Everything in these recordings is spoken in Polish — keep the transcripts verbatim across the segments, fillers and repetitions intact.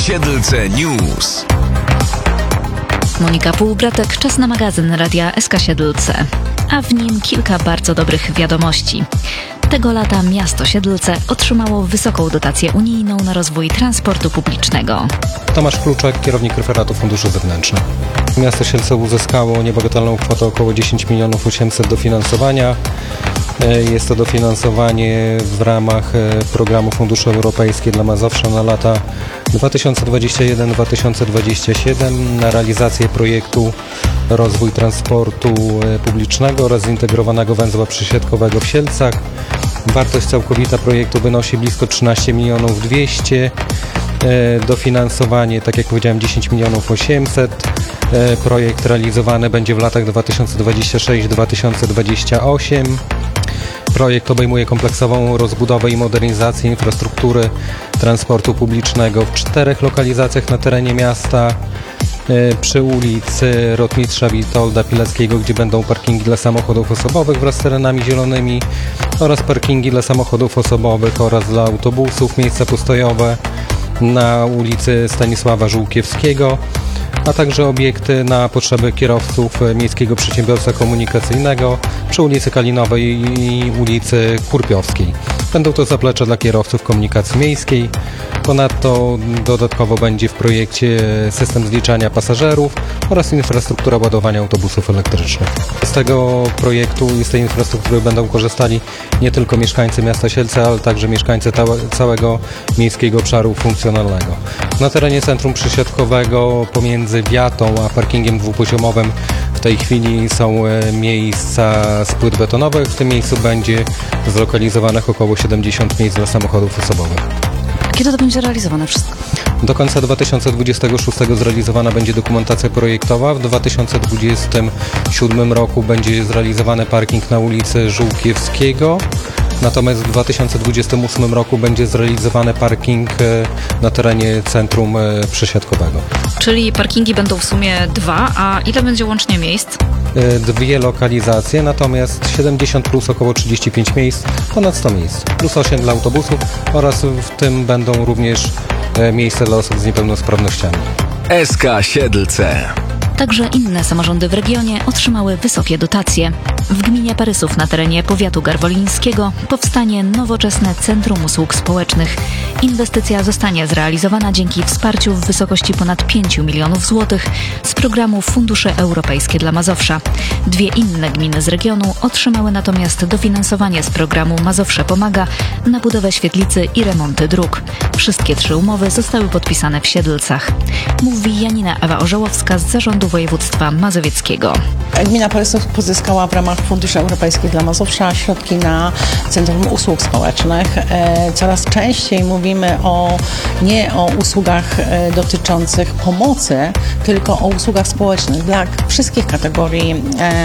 Siedlce News. Monika Półbratek, czas na magazyn Radia S K Siedlce, a w nim kilka bardzo dobrych wiadomości. Tego lata miasto Siedlce otrzymało wysoką dotację unijną na rozwój transportu publicznego. Tomasz Kluczek, kierownik referatu Funduszy Zewnętrznych. Miasto Siedlce uzyskało niebagatelną kwotę około dziesięć milionów osiemset dofinansowania. Jest to dofinansowanie w ramach programu Fundusze Europejskie dla Mazowsza na lata dwa tysiące dwudziesty pierwszy do dwa tysiące dwudziestego siódmego na realizację projektu Rozwój Transportu Publicznego oraz Zintegrowanego Węzła Przysiadkowego w Siedlcach. Wartość całkowita projektu wynosi blisko trzynaście milionów dwieście. Dofinansowanie, tak jak powiedziałem, dziesięć milionów osiemset. Projekt realizowany będzie w latach dwa tysiące dwudziestym szóstym do dwa tysiące dwudziestego ósmego. Projekt obejmuje kompleksową rozbudowę i modernizację infrastruktury transportu publicznego w czterech lokalizacjach na terenie miasta. Przy ulicy Rotmistrza Witolda Pileckiego, gdzie będą parkingi dla samochodów osobowych wraz z terenami zielonymi oraz parkingi dla samochodów osobowych oraz dla autobusów, miejsca postojowe na ulicy Stanisława Żółkiewskiego, a także obiekty na potrzeby kierowców Miejskiego Przedsiębiorstwa Komunikacyjnego przy ulicy Kalinowej i ulicy Kurpiowskiej. Będą to zaplecze dla kierowców komunikacji miejskiej. Ponadto dodatkowo będzie w projekcie system zliczania pasażerów oraz infrastruktura ładowania autobusów elektrycznych. Z tego projektu i z tej infrastruktury będą korzystali nie tylko mieszkańcy miasta Siedlce, ale także mieszkańcy całego miejskiego obszaru funkcjonalnego. Na terenie centrum przysiadkowego pomiędzy wiatą a parkingiem dwupoziomowym w tej chwili są miejsca z płyt betonowych. W tym miejscu będzie zlokalizowanych około siedemdziesiąt miejsc dla samochodów osobowych. Kiedy to będzie realizowane wszystko? Do końca dwa tysiące dwudziestego szóstego zrealizowana będzie dokumentacja projektowa. W dwa tysiące dwudziestym siódmym roku będzie zrealizowany parking na ulicy Żółkiewskiego. Natomiast w dwa tysiące dwudziestym ósmym roku będzie zrealizowany parking na terenie centrum przesiadkowego. Czyli parkingi będą w sumie dwa, a ile będzie łącznie miejsc? Dwie lokalizacje, natomiast siedemdziesiąt plus około trzydzieści pięć miejsc, ponad sto miejsc, plus osiem dla autobusów oraz w tym będą również miejsca dla osób z niepełnosprawnościami. S K Siedlce. Także inne samorządy w regionie otrzymały wysokie dotacje. W gminie Parysów na terenie powiatu garwolińskiego powstanie nowoczesne Centrum Usług Społecznych. Inwestycja zostanie zrealizowana dzięki wsparciu w wysokości ponad pięć milionów złotych z programu Fundusze Europejskie dla Mazowsza. Dwie inne gminy z regionu otrzymały natomiast dofinansowanie z programu Mazowsze Pomaga na budowę świetlicy i remonty dróg. Wszystkie trzy umowy zostały podpisane w Siedlcach. Mówi Janina Ewa Orzełowska z Zarządu Województwa Mazowieckiego. Gmina Parysów pozyskała w ramach Funduszy Europejskich dla Mazowsza środki na Centrum Usług Społecznych. Coraz częściej mówimy o, nie o usługach dotyczących pomocy, tylko o usługach społecznych dla wszystkich kategorii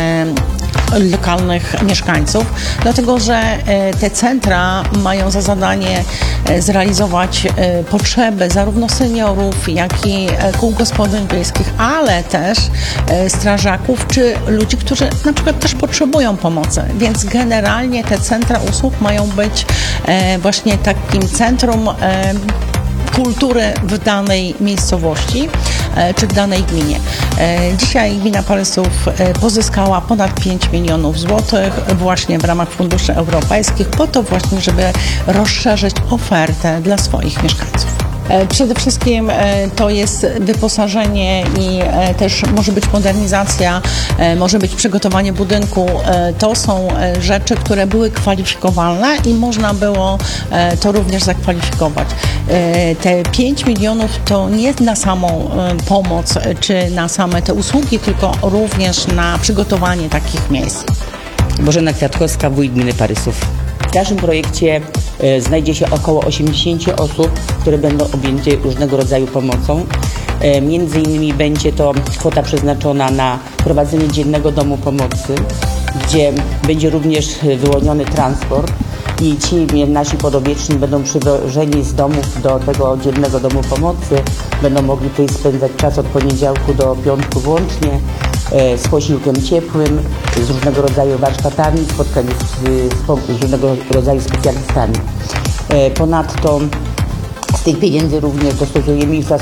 lokalnych mieszkańców, dlatego że te centra mają za zadanie zrealizować potrzeby zarówno seniorów, jak i kół gospodyń wiejskich, ale też strażaków czy ludzi, którzy na przykład też potrzebują pomocy. Więc generalnie te centra usług mają być właśnie takim centrum kultury w danej miejscowości czy w danej gminie. Dzisiaj gmina Parysów pozyskała ponad pięć milionów złotych właśnie w ramach funduszy europejskich po to właśnie, żeby rozszerzyć ofertę dla swoich mieszkańców. Przede wszystkim to jest wyposażenie i też może być modernizacja, może być przygotowanie budynku. To są rzeczy, które były kwalifikowalne i można było to również zakwalifikować. Te pięć milionów to nie na samą pomoc czy na same te usługi, tylko również na przygotowanie takich miejsc. Bożena Kwiatkowska, wójt gminy Parysów. W naszym projekcie e, znajdzie się około osiemdziesiąt osób, które będą objęte różnego rodzaju pomocą. E, między innymi będzie to kwota przeznaczona na prowadzenie dziennego domu pomocy, gdzie będzie również wyłoniony transport i ci nasi podopieczni będą przywożeni z domów do tego dziennego domu pomocy, będą mogli tutaj spędzać czas od poniedziałku do piątku włącznie, z posiłkiem ciepłym, z różnego rodzaju warsztatami, spotkaniami z, z różnego rodzaju specjalistami. Ponadto z tych pieniędzy również dostosujemy infrastrukturę